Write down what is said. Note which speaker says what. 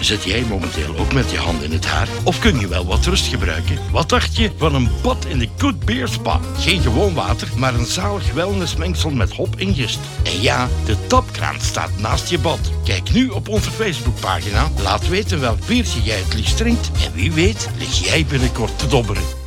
Speaker 1: Zit jij momenteel ook met je hand in het haar? Of kun je wel wat rust gebruiken? Wat dacht je van een bad in de Good Beer Spa? Geen gewoon water, maar een zalig wellnessmengsel met hop en gist. En ja, de tapkraan staat naast je bad. Kijk nu op onze Facebookpagina. Laat weten welk biertje jij het liefst drinkt. En wie weet lig jij binnenkort te dobberen.